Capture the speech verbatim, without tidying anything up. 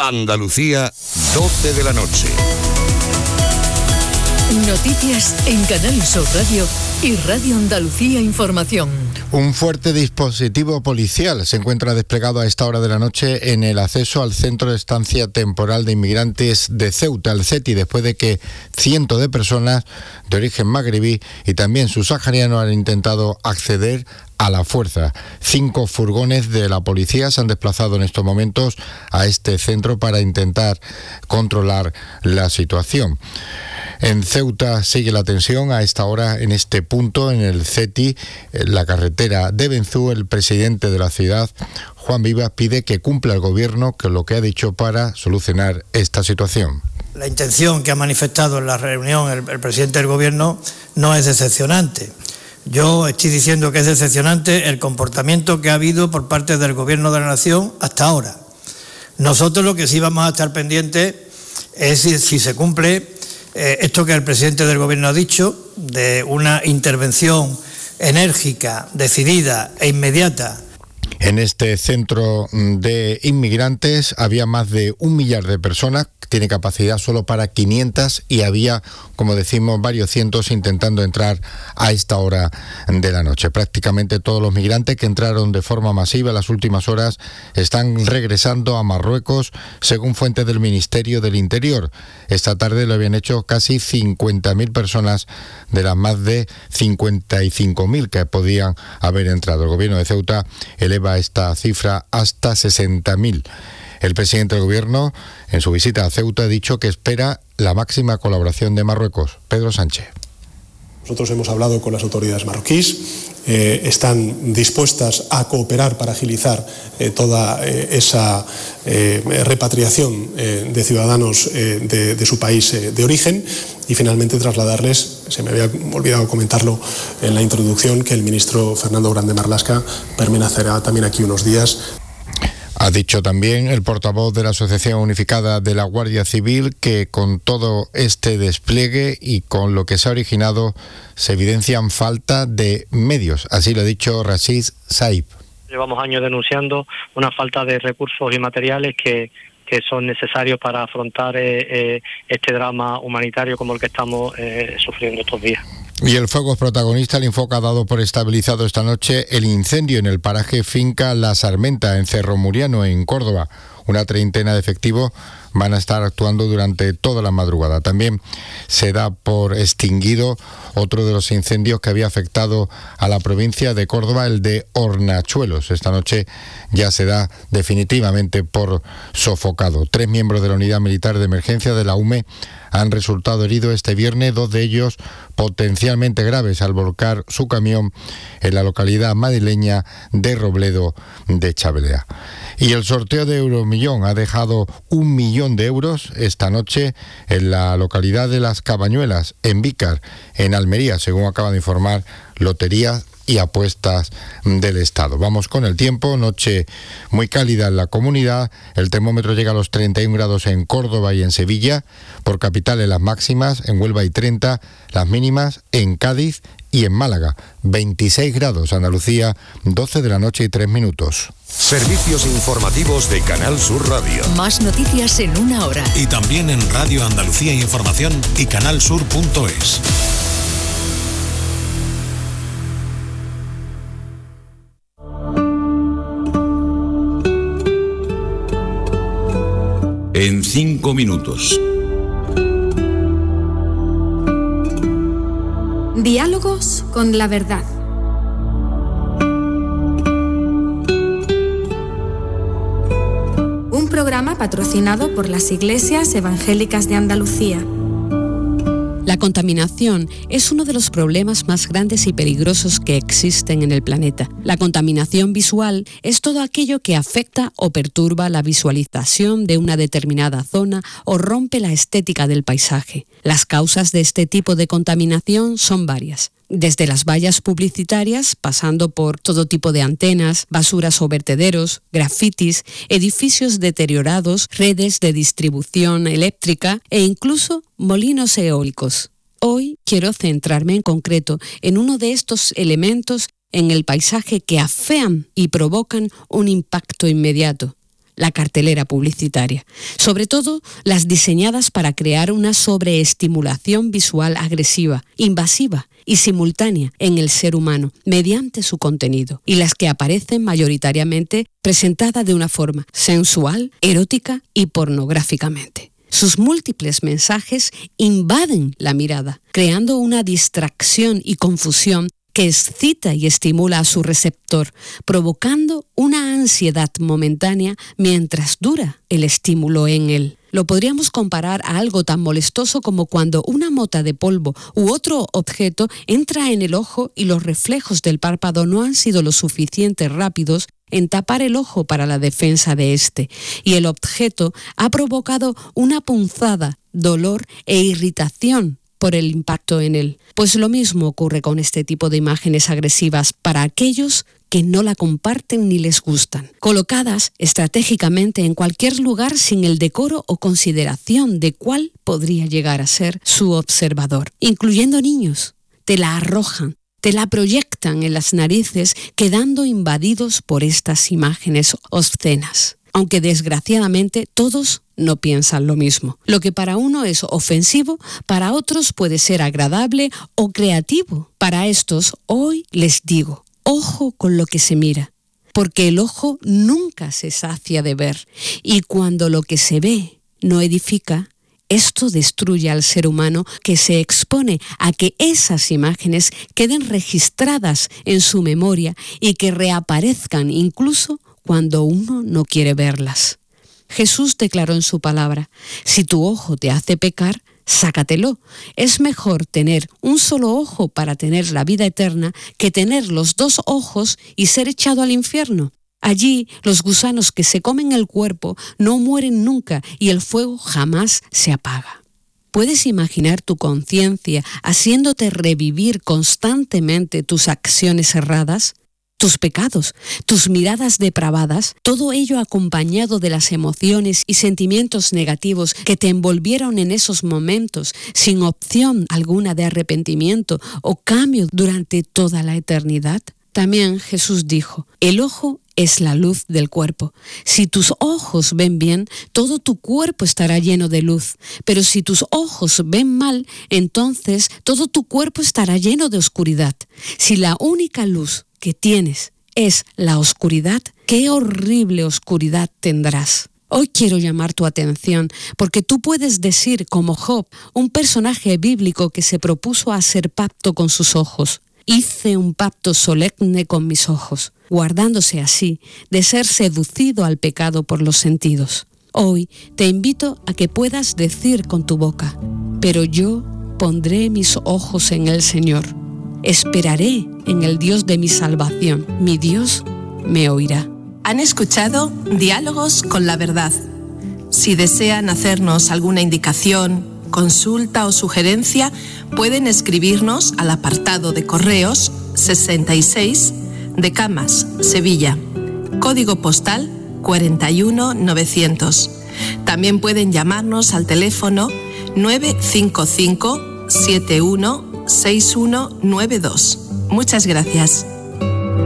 Andalucía, doce de la noche. Noticias en Canal Sur Radio y Radio Andalucía Información. Un fuerte dispositivo policial se encuentra desplegado a esta hora de la noche en el acceso al Centro de Estancia Temporal de Inmigrantes de Ceuta, el CETI, después de que cientos de personas de origen magrebí y también subsahariano han intentado acceder a la fuerza. Cinco furgones de la policía se han desplazado en estos momentos a este centro para intentar controlar la situación. En Ceuta sigue la tensión a esta hora en este punto, en el CETI, en la carretera de Benzú. El presidente de la ciudad, Juan Vivas, pide que cumpla el gobierno con lo que ha dicho para solucionar esta situación. La intención que ha manifestado en la reunión el, el presidente del gobierno no es decepcionante. Yo estoy diciendo que es decepcionante el comportamiento que ha habido por parte del gobierno de la nación hasta ahora. Nosotros lo que sí vamos a estar pendientes es si, si se cumple eh, esto que el presidente del gobierno ha dicho, de una intervención enérgica, decidida e inmediata. En este centro de inmigrantes había más de un millar de personas, tiene capacidad solo para quinientas y había, como decimos, varios cientos intentando entrar a esta hora de la noche. Prácticamente todos los migrantes que entraron de forma masiva en las últimas horas están regresando a Marruecos, según fuentes del Ministerio del Interior. Esta tarde lo habían hecho casi cincuenta mil personas de las más de cincuenta y cinco mil que podían haber entrado. El gobierno de Ceuta eleva esta cifra hasta sesenta mil. El presidente del gobierno, en su visita a Ceuta, ha dicho que espera la máxima colaboración de Marruecos. Pedro Sánchez. Nosotros hemos hablado con las autoridades marroquíes, eh, están dispuestas a cooperar para agilizar eh, toda eh, esa eh, repatriación eh, de ciudadanos eh, de, de su país eh, de origen y finalmente trasladarles, se me había olvidado comentarlo en la introducción, que el ministro Fernando Grande Marlaska permanecerá también aquí unos días. Ha dicho también el portavoz de la Asociación Unificada de la Guardia Civil que con todo este despliegue y con lo que se ha originado se evidencian falta de medios. Así lo ha dicho Rashid Saib. Llevamos años denunciando una falta de recursos y materiales que, que son necesarios para afrontar eh, eh, este drama humanitario como el que estamos eh, sufriendo estos días. Y el fuego es protagonista. El Infoca ha dado por estabilizado esta noche el incendio en el paraje Finca La Sarmenta, en Cerro Muriano, en Córdoba. Una treintena de efectivos van a estar actuando durante toda la madrugada. También se da por extinguido otro de los incendios que había afectado a la provincia de Córdoba, el de Hornachuelos. Esta noche ya se da definitivamente por sofocado. Tres miembros de la Unidad Militar de Emergencia de la U M E han resultado heridos este viernes, dos de ellos potencialmente graves al volcar su camión en la localidad madrileña de Robledo de Chavelea. Y el sorteo de Euromillón ha dejado un millón de euros esta noche en la localidad de Las Cabañuelas, en Vícar, en Almería, según acaba de informar Lotería y Apuestas del Estado. Vamos con el tiempo. Noche muy cálida en la comunidad. El termómetro llega a los treinta y un grados en Córdoba y en Sevilla. Por capitales las máximas, en Huelva hay treinta, las mínimas en Cádiz y en Málaga. veintiséis grados, Andalucía, doce de la noche y tres minutos. Servicios informativos de Canal Sur Radio. Más noticias en una hora. Y también en Radio Andalucía Información y canalsur punto es. En cinco minutos. Diálogos con la verdad. Un programa patrocinado por las Iglesias Evangélicas de Andalucía. La contaminación es uno de los problemas más grandes y peligrosos que existen en el planeta. La contaminación visual es todo aquello que afecta o perturba la visualización de una determinada zona o rompe la estética del paisaje. Las causas de este tipo de contaminación son varias. Desde las vallas publicitarias, pasando por todo tipo de antenas, basuras o vertederos, grafitis, edificios deteriorados, redes de distribución eléctrica e incluso molinos eólicos. Hoy quiero centrarme en concreto en uno de estos elementos en el paisaje que afean y provocan un impacto inmediato: la cartelera publicitaria, sobre todo las diseñadas para crear una sobreestimulación visual agresiva, invasiva y simultánea en el ser humano mediante su contenido, y las que aparecen mayoritariamente presentadas de una forma sensual, erótica y pornográficamente. Sus múltiples mensajes invaden la mirada, creando una distracción y confusión que excita y estimula a su receptor, provocando una ansiedad momentánea mientras dura el estímulo en él. Lo podríamos comparar a algo tan molestoso como cuando una mota de polvo u otro objeto entra en el ojo y los reflejos del párpado no han sido lo suficiente rápidos en tapar el ojo para la defensa de éste, y el objeto ha provocado una punzada, dolor e irritación por el impacto en él. Pues lo mismo ocurre con este tipo de imágenes agresivas para aquellos que no la comparten ni les gustan, colocadas estratégicamente en cualquier lugar sin el decoro o consideración de cuál podría llegar a ser su observador, incluyendo niños. Te la arrojan, te la proyectan en las narices, quedando invadidos por estas imágenes obscenas. Aunque desgraciadamente todos no piensan lo mismo. Lo que para uno es ofensivo, para otros puede ser agradable o creativo. Para estos, hoy les digo, ojo con lo que se mira, porque el ojo nunca se sacia de ver, y cuando lo que se ve no edifica, esto destruye al ser humano, que se expone a que esas imágenes queden registradas en su memoria y que reaparezcan incluso cuando uno no quiere verlas. Jesús declaró en su palabra: si tu ojo te hace pecar, sácatelo. Es mejor tener un solo ojo para tener la vida eterna que tener los dos ojos y ser echado al infierno. Allí los gusanos que se comen el cuerpo no mueren nunca y el fuego jamás se apaga. ¿Puedes imaginar tu conciencia haciéndote revivir constantemente tus acciones erradas? Tus pecados, tus miradas depravadas, todo ello acompañado de las emociones y sentimientos negativos que te envolvieron en esos momentos, sin opción alguna de arrepentimiento o cambio durante toda la eternidad. También Jesús dijo: el ojo es la luz del cuerpo. Si tus ojos ven bien, todo tu cuerpo estará lleno de luz. Pero si tus ojos ven mal, entonces todo tu cuerpo estará lleno de oscuridad. Si la única luz que tienes es la oscuridad, qué horrible oscuridad tendrás. Hoy quiero llamar tu atención porque tú puedes decir como Job, un personaje bíblico que se propuso hacer pacto con sus ojos: hice un pacto solemne con mis ojos, guardándose así de ser seducido al pecado por los sentidos. Hoy te invito a que puedas decir con tu boca: pero yo pondré mis ojos en el Señor. Esperaré en el Dios de mi salvación. Mi Dios me oirá. Han escuchado Diálogos con la Verdad. Si desean hacernos alguna indicación, consulta o sugerencia, pueden escribirnos al apartado de correos sesenta y seis de Camas, Sevilla, código postal cuarenta y uno mil novecientos. También pueden llamarnos al teléfono nueve cinco cinco siete uno seis uno nueve dos. Muchas gracias.